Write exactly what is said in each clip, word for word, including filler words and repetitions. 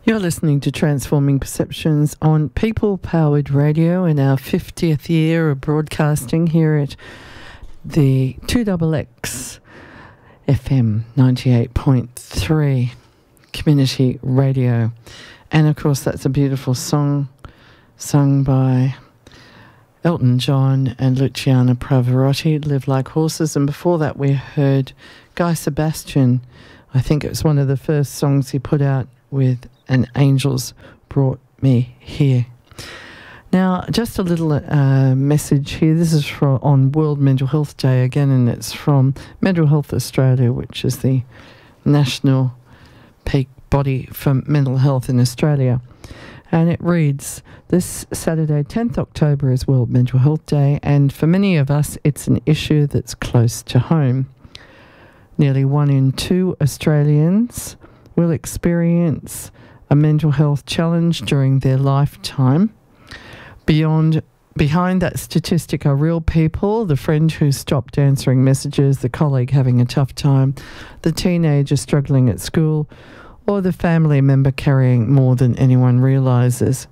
You're listening to Transforming Perceptions on People Powered Radio in our fiftieth year of broadcasting here at the two X X F M ninety-eight point three Community Radio. And of course that's a beautiful song sung by Elton John and Luciano Pavarotti, Live Like Horses. And before that we heard Guy Sebastian. I think it was one of the first songs he put out with And Angels Brought Me Here. Now, just a little uh, message here. This is for on World Mental Health Day again, and it's from Mental Health Australia, which is the national peak body for mental health in Australia. And it reads, this Saturday, tenth October, is World Mental Health Day, and for many of us, it's an issue that's close to home. Nearly one in two Australians will experience a mental health challenge during their lifetime. Beyond, behind that statistic are real people, the friend who stopped answering messages, the colleague having a tough time, the teenager struggling at school, or the family member carrying more than anyone realises.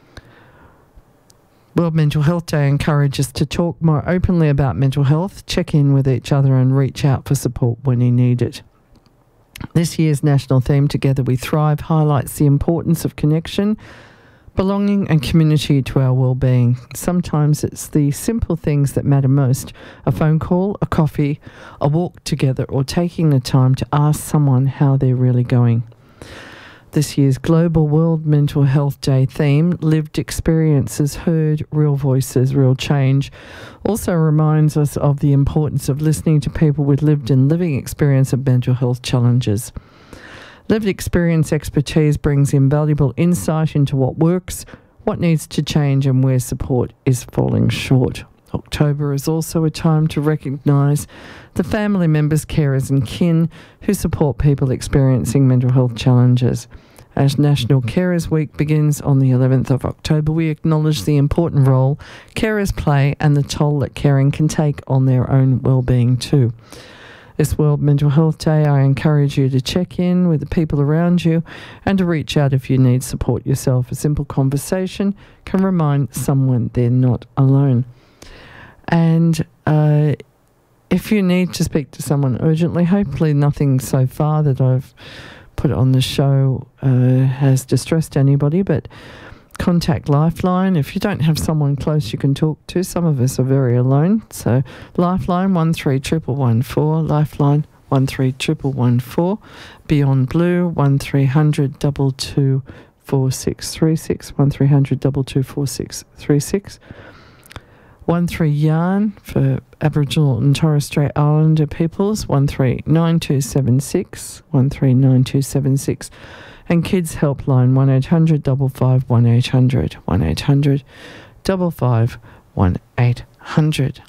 World Mental Health Day encourages to talk more openly about mental health, check in with each other and reach out for support when you need it. This year's national theme, Together We Thrive, highlights the importance of connection, belonging and community to our well-being. Sometimes it's the simple things that matter most. A phone call, a coffee, a walk together, or taking the time to ask someone how they're really going. This year's Global World Mental Health Day theme, Lived Experiences Heard, Real Voices, Real Change, also reminds us of the importance of listening to people with lived and living experience of mental health challenges. Lived experience expertise brings invaluable insight into what works, what needs to change, and where support is falling short. October is also a time to recognise the family members, carers and kin who support people experiencing mental health challenges. As National Carers Week begins on the eleventh of October, we acknowledge the important role carers play and the toll that caring can take on their own well-being too. This World Mental Health Day, I encourage you to check in with the people around you and to reach out if you need support yourself. A simple conversation can remind someone they're not alone. And uh, if you need to speak to someone urgently, hopefully nothing so far that I've put on the show uh, has distressed anybody, but contact Lifeline. If you don't have someone close you can talk to, some of us are very alone. So Lifeline one three one one one four, Lifeline one three one one one four, Beyond Blue one three hundred two two four six three six, one three hundred two two four six three six. one three Yarn for Aboriginal and Torres Strait Islander peoples, one three nine two seven six, one three nine two seven six, and Kids Helpline one eight hundred five five one eight hundred, one eight hundred five five one eight hundred.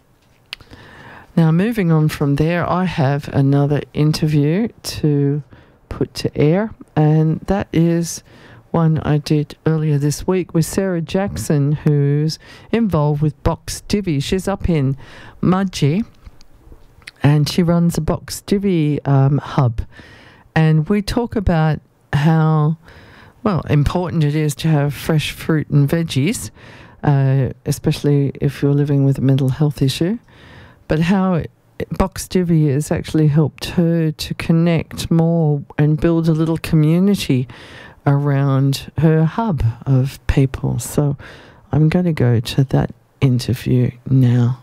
Now moving on from there, I have another interview to put to air, and that is one I did earlier this week with Sarah Jackson, who's involved with Box Divvy. She's up in Mudgee and she runs a Box Divvy um, hub. And we talk about how, well, important it is to have fresh fruit and veggies, uh, especially if you're living with a mental health issue, but how it, Box Divvy has actually helped her to connect more and build a little community around her hub of people. So I'm going to go to that interview now.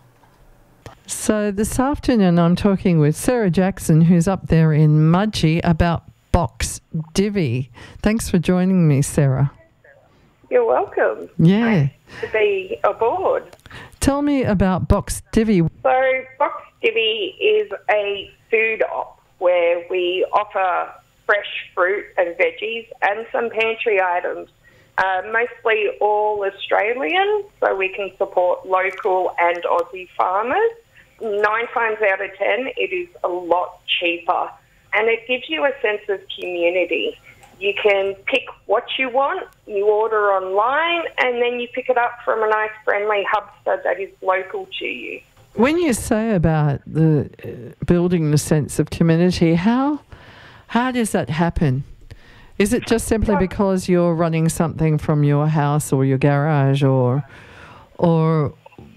So this afternoon I'm talking with Sarah Jackson, who's up there in Mudgee, about Box Divvy. Thanks for joining me, Sarah. You're welcome. Yeah. Nice to be aboard. Tell me about Box Divvy. So Box Divvy is a food op where we offer fresh fruit and veggies and some pantry items, uh, mostly all Australian, so we can support local and Aussie farmers. Nine times out of ten, it is a lot cheaper, and it gives you a sense of community. You can pick what you want, you order online, and then you pick it up from a nice friendly hubster that is local to you. When you say about the uh, building the sense of community, how How does that happen? Is it just simply because you're running something from your house or your garage, or or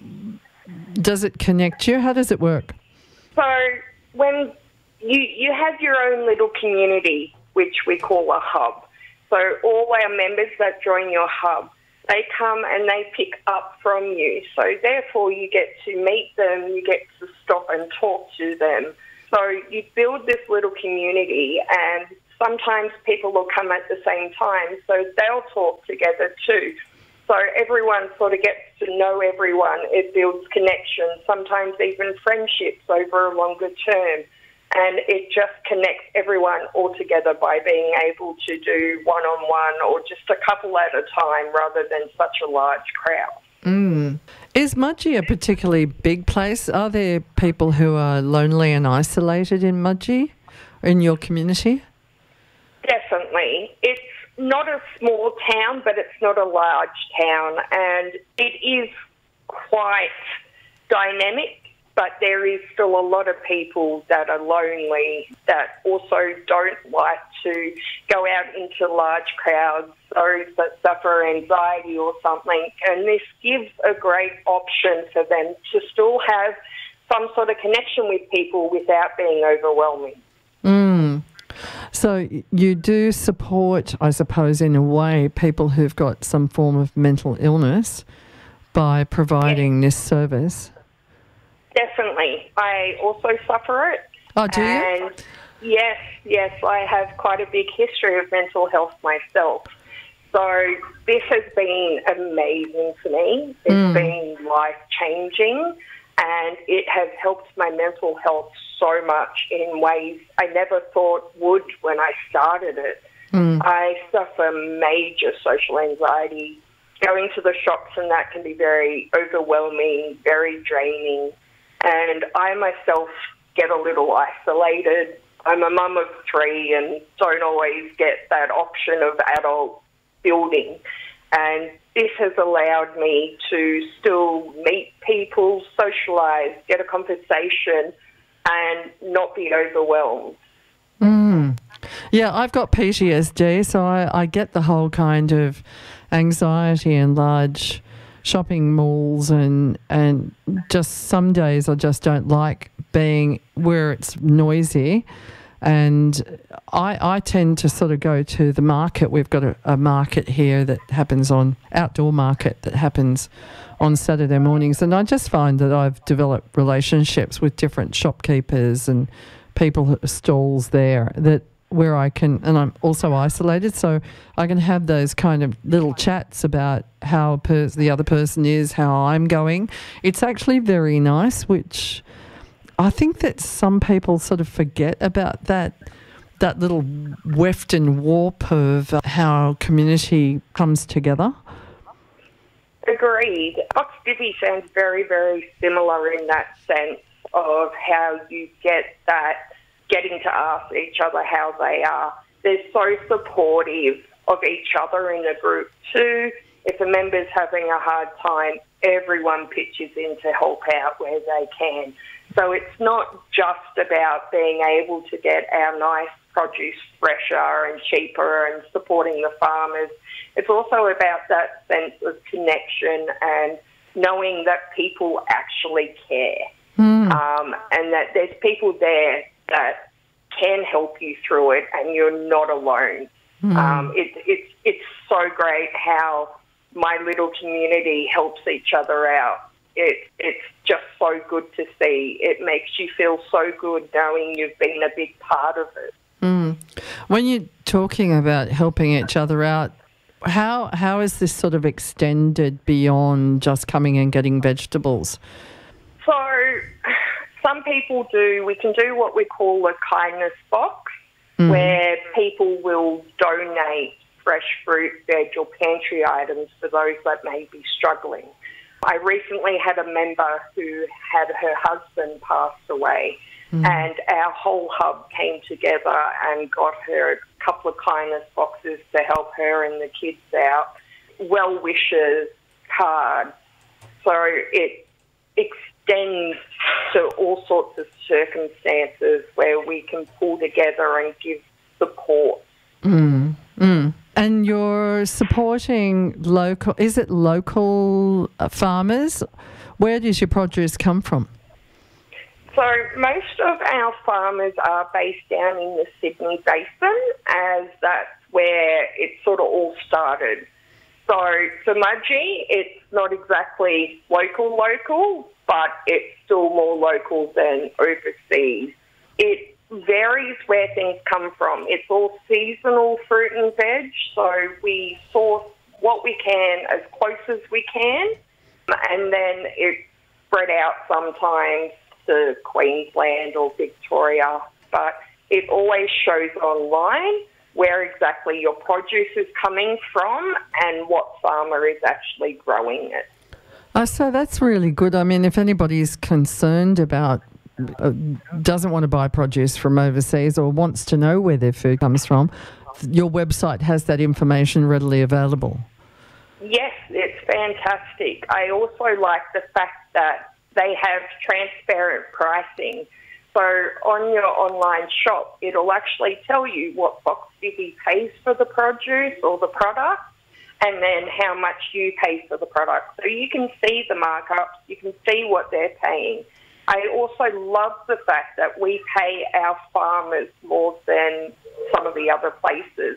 does it connect you? How does it work? So when you you have your own little community, which we call a hub. So all our members that join your hub, they come and they pick up from you. So therefore you get to meet them, you get to stop and talk to them. So you build this little community, and sometimes people will come at the same time, so they'll talk together too. So everyone sort of gets to know everyone. It builds connections, sometimes even friendships over a longer term. And it just connects everyone all together by being able to do one-on-one or just a couple at a time rather than such a large crowd. Mm. Is Mudgee a particularly big place? Are there people who are lonely and isolated in Mudgee, in your community? Definitely. It's not a small town, but it's not a large town, and it is quite dynamic, but there is still a lot of people that are lonely that also don't like to go out into large crowds, those that suffer anxiety or something, and this gives a great option for them to still have some sort of connection with people without being overwhelming. Mm. So you do support, I suppose, in a way, people who've got some form of mental illness by providing yes. this service? Definitely. I also suffer it. Oh, do you? And yes, yes, I have quite a big history of mental health myself. So this has been amazing for me. It's mm. been life-changing, and it has helped my mental health so much in ways I never thought would when I started it. Mm. I suffer major social anxiety. Going to the shops and that can be very overwhelming, very draining. And I myself get a little isolated. I'm a mum of three and don't always get that option of adult building. And this has allowed me to still meet people, socialise, get a conversation, and not be overwhelmed. Mm. Yeah, I've got P T S D, so I, I get the whole kind of anxiety in large shopping malls, and and just some days I just don't like being where it's noisy. And I, I tend to sort of go to the market. We've got a, a market here that happens on, outdoor market that happens on Saturday mornings. And I just find that I've developed relationships with different shopkeepers and people, stalls there, that where I can, and I'm also isolated, so I can have those kind of little chats about how pers- the other person is, how I'm going. It's actually very nice, which I think that some people sort of forget about that that little weft and warp of uh, how community comes together. Agreed. Fox Divvy sounds very, very similar in that sense of how you get that, getting to ask each other how they are. They're so supportive of each other in the group too. If a member's having a hard time, everyone pitches in to help out where they can. So it's not just about being able to get our nice produce fresher and cheaper and supporting the farmers. It's also about that sense of connection and knowing that people actually care, mm. um, and that there's people there that can help you through it and you're not alone. Mm. Um, it, it's, it's so great how my little community helps each other out. It, it's just so good to see. It makes you feel so good knowing you've been a big part of it. Mm. When you're talking about helping each other out, how how is this sort of extended beyond just coming and getting vegetables? So some people do, we can do what we call a kindness box, mm. where people will donate fresh fruit, veg or pantry items for those that may be struggling. I recently had a member who had her husband passed away, mm. and our whole hub came together and got her a couple of kindness boxes to help her and the kids out, well wishes, cards. So it extends to all sorts of circumstances where we can pull together and give support. Mm. and you're supporting local, is it local uh, farmers? Where does your produce come from? So most of our farmers are based down in the Sydney Basin, as that's where it sort of all started. So for Mudgee, it's not exactly local local, but it's still more local than overseas. It varies where things come from. It's all seasonal fruit and veg, so we source what we can as close as we can, and then it's spread out sometimes to Queensland or Victoria, but it always shows online where exactly your produce is coming from and what farmer is actually growing it. Oh, so that's really good. I mean, if anybody's concerned about, uh, doesn't want to buy produce from overseas or wants to know where their food comes from, your website has that information readily available. Yes, it's fantastic. I also like the fact that they have transparent pricing. So on your online shop, it'll actually tell you what Fox Divvy pays for the produce or the product, and then how much you pay for the product. So you can see the markups, you can see what they're paying. I also love the fact that we pay our farmers more than some of the other places.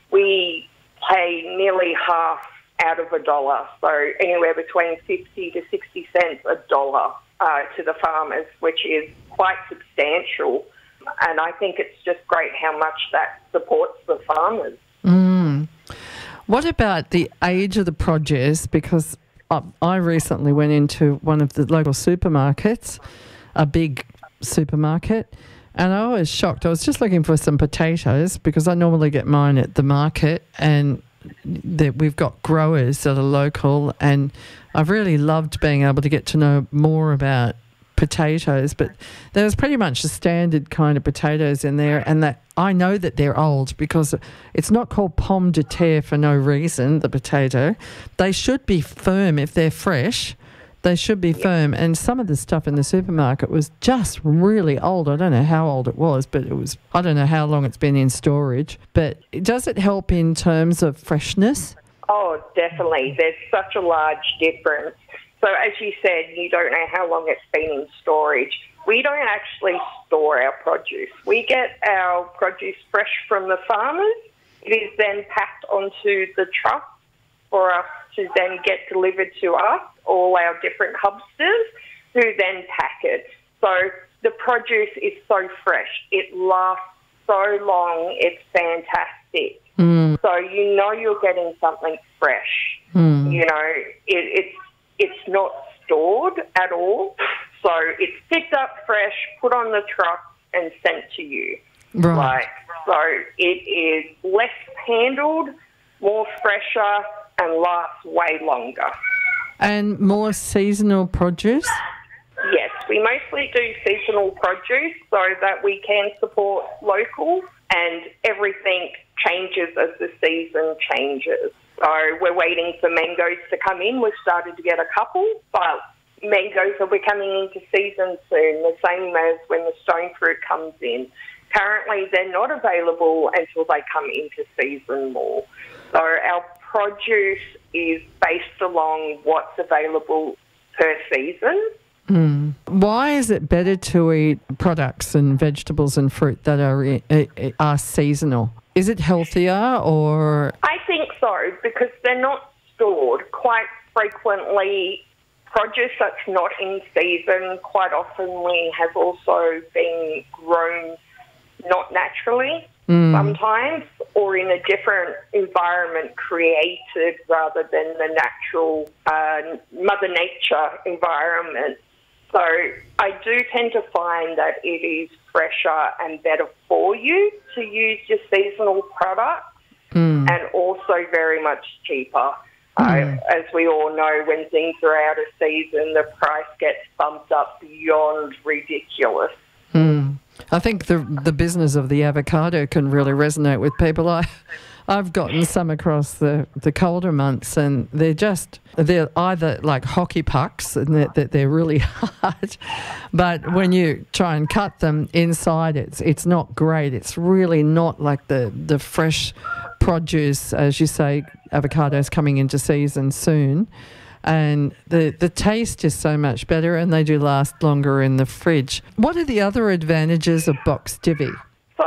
We pay nearly half out of a dollar, so anywhere between fifty to sixty cents a dollar uh, to the farmers, which is quite substantial. And I think it's just great how much that supports the farmers. Mm. What about the age of the produce? Because I, I recently went into one of the local supermarkets, a big supermarket, and I was shocked. I was just looking for some potatoes because I normally get mine at the market, and that we've got growers that are local, and I've really loved being able to get to know more about potatoes, but there was pretty much the standard kind of potatoes in there, and that I know that they're old because it's not called pomme de terre for no reason, the potato. They should be firm if they're fresh. They should be firm, and some of the stuff in the supermarket was just really old. I don't know how old it was, but it was, I don't know how long it's been in storage. But does it help in terms of freshness? Oh, definitely. There's such a large difference. So as you said, you don't know how long it's been in storage. We don't actually store our produce. We get our produce fresh from the farmers. It is then packed onto the truck for us to then get delivered to us, all our different hubsters, who then pack it. So the produce is so fresh. It lasts so long. It's fantastic. Mm. So you know you're getting something fresh. Mm. You know, it, it's it's not stored at all. So it's picked up fresh, put on the truck, and sent to you. Right. Like, so it is less handled, more fresher, and lasts way longer. And more seasonal produce? Yes, we mostly do seasonal produce so that we can support local, and everything changes as the season changes. So we're waiting for mangoes to come in. We've started to get a couple, but mangoes will be coming into season soon, the same as when the stone fruit comes in. Currently, they're not available until they come into season more. So our produce is based along what's available per season. Mm. Why is it better to eat products and vegetables and fruit that are are seasonal? Is it healthier, or? I think so, because they're not stored. Quite frequently, produce that's not in season quite oftenly has also been grown not naturally. Mm. Sometimes, or in a different environment created rather than the natural uh, Mother Nature environment. So I do tend to find that it is fresher and better for you to use your seasonal products, mm. and also very much cheaper. Mm. Uh, as we all know, when things are out of season, the price gets bumped up beyond ridiculous. Mm. I think the the business of the avocado can really resonate with people. I, I've gotten some across the, the colder months, and they're just, they're either like hockey pucks, and they're, they're, they're really hard, but when you try and cut them inside, it's it's not great. It's really not like the, the fresh produce, as you say, avocados coming into season soon. And the, the taste is so much better and they do last longer in the fridge. What are the other advantages of box divvy? So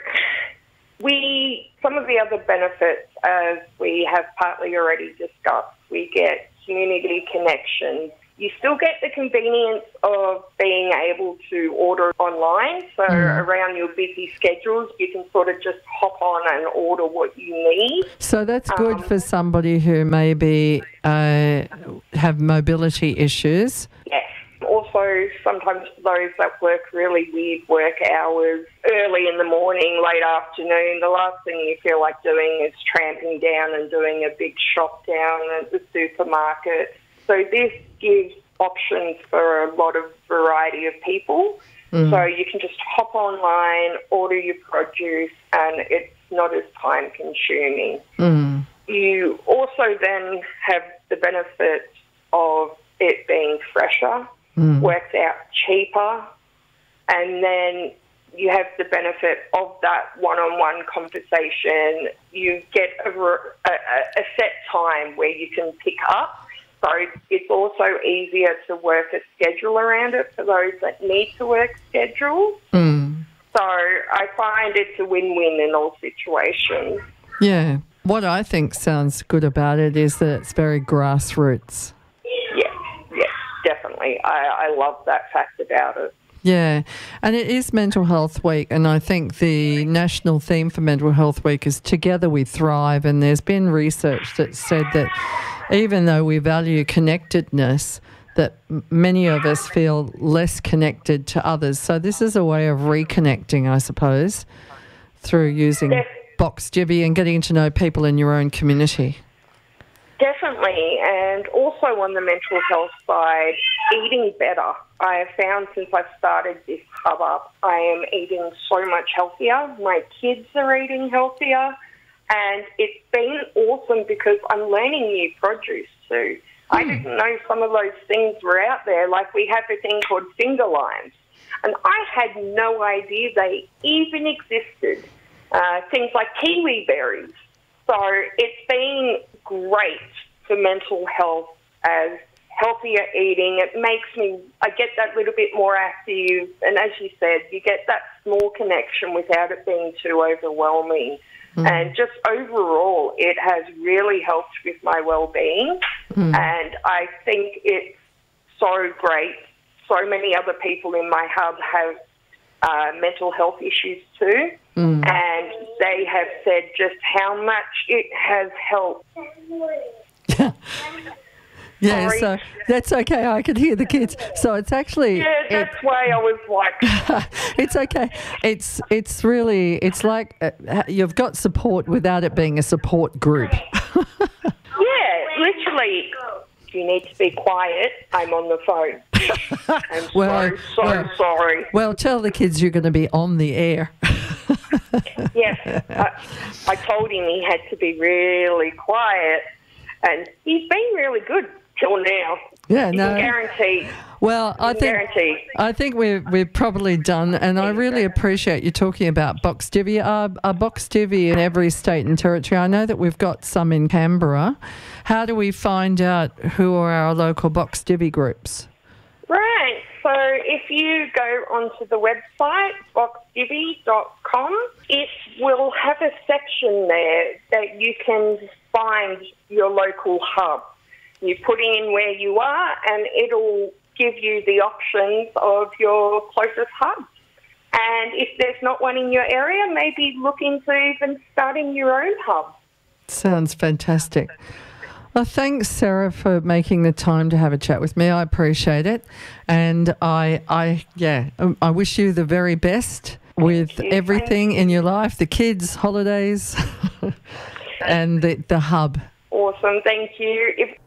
we, some of the other benefits, as we have partly already discussed, we get community connections. You still get the convenience of being able to order online. So mm. around your busy schedules, you can sort of just hop on and order what you need. So that's good um, for somebody who maybe uh, have mobility issues. Yes. Also, sometimes those that work really weird work hours, early in the morning, late afternoon, the last thing you feel like doing is tramping down and doing a big shop down at the supermarket. So this gives options for a lot of variety of people. Mm. So you can just hop online, order your produce, and it's not as time consuming. Mm. You also then have the benefit of it being fresher, mm. works out cheaper, and then you have the benefit of that one-on-one conversation. You get a, a, a set time where you can pick up. So it's also easier to work a schedule around it for those that need to work schedules. Mm. So I find it's a win-win in all situations. Yeah. What I think sounds good about it is that it's very grassroots. Yes, yes, definitely. I, I love that fact about it. Yeah, and it is Mental Health Week, and I think the national theme for Mental Health Week is Together We Thrive, and there's been research that said that even though we value connectedness, that many of us feel less connected to others. So this is a way of reconnecting, I suppose, through using Def- box divvy and getting to know people in your own community. Definitely, and also on the mental health side, eating better. I have found since I've started this hub up, I am eating so much healthier. My kids are eating healthier. And it's been awesome because I'm learning new produce too. Mm. I didn't know some of those things were out there. Like we have a thing called finger limes. And I had no idea they even existed. Uh, things like kiwi berries. So it's been great for mental health as healthier eating. It makes me, I get that little bit more active. And as you said, you get that small connection without it being too overwhelming. Mm. And just overall, it has really helped with my well-being. Mm. And I think it's so great. So many other people in my hub have uh, mental health issues too. Mm. And they have said just how much it has helped. Yeah, Sorry. So that's okay. I can hear the kids. So it's actually... Yeah, that's it, why I was like... It's okay. It's it's really... It's like uh, you've got support without it being a support group. Yeah, literally. If you need to be quiet, I'm on the phone. I'm well, so, so well, sorry. Well, tell the kids you're going to be on the air. Yes. I, I told him he had to be really quiet, and he's been really good till now. Yeah, you no. can guarantee. Well, I think guarantee. I think we're we're probably done, and I really appreciate you talking about box divvy. Are, are box divvy in every state and territory? I know that we've got some in Canberra. How do we find out who are our local box divvy groups? Right. So if you go onto the website box divvy dot com, it will have a section there that you can find your local hub. You put in where you are and it'll give you the options of your closest hub. And if there's not one in your area, maybe look into even starting your own hub. Sounds fantastic. Well, thanks, Sarah, for making the time to have a chat with me. I appreciate it. And I, I yeah, I wish you the very best with everything in your life, the kids, holidays, and the, the hub. Awesome. Thank you. If